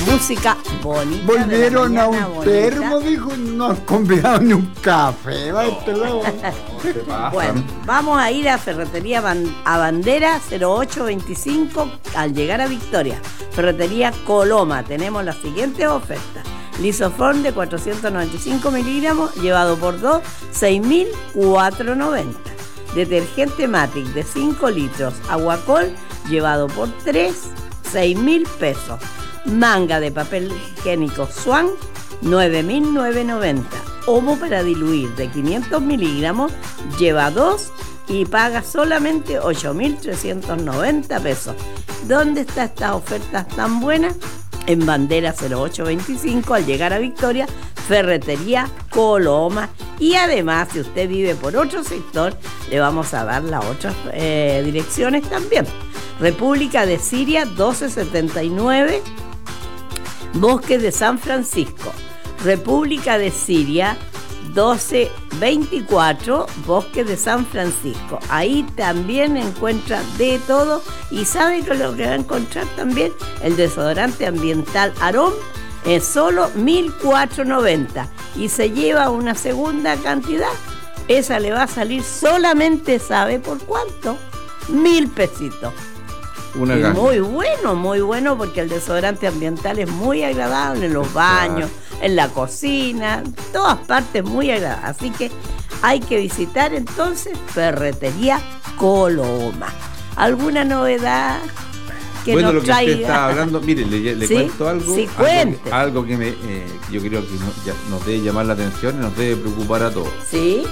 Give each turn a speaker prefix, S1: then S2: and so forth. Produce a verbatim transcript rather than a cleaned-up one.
S1: música bonita.
S2: Volvieron
S1: de la
S2: a un
S1: mañana, bonita.
S2: termo, dijo, no han convidado ni un café. Va este lado.
S1: Bueno, vamos a ir a Ferretería Ban- a Bandera cero ocho veinticinco al llegar a Victoria. Ferretería Coloma, tenemos las siguientes ofertas. Lisoform de cuatrocientos noventa y cinco miligramos, llevado por dos, seis mil cuatrocientos noventa. Detergente Matic de cinco litros, Aguacol, llevado por tres, seis mil pesos. Manga de papel higiénico Swan, nueve mil novecientos noventa. Omo para diluir de quinientos miligramos, lleva dos y paga solamente ocho mil trescientos noventa pesos. ¿Dónde están estas ofertas tan buenas? En Bandera cero ocho veinticinco al llegar a Victoria, Ferretería Coloma. Y además, si usted vive por otro sector, le vamos a dar las otras eh, direcciones también. República de Siria doce setenta y nueve, Bosque de San Francisco. República de Siria doce veinticuatro, Bosque de San Francisco. Ahí también encuentra de todo. Y ¿sabe qué es lo que va a encontrar también? El desodorante ambiental Arón es solo mil cuatrocientos noventa y se lleva una segunda cantidad. Esa le va a salir solamente, ¿sabe por cuánto? Mil pesitos.
S3: Una
S1: Y
S3: caja.
S1: muy bueno, muy bueno, porque el desodorante ambiental es muy agradable en los baños, en la cocina, en todas partes muy agradable. Así que hay que visitar entonces Ferretería Coloma. ¿Alguna novedad que
S3: Bueno,
S1: nos
S3: lo que
S1: traiga?
S3: usted estaba hablando, mire, le, le
S1: ¿Sí?
S3: cuento algo.
S1: Sí,
S3: algo,
S1: cuente.
S3: que, algo que me, eh, yo creo que nos, ya- nos debe llamar la atención y nos debe preocupar a todos.
S1: Sí.